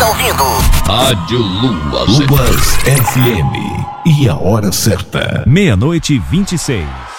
está ouvindo Rádio Luas FM. E a hora certa: 00:26.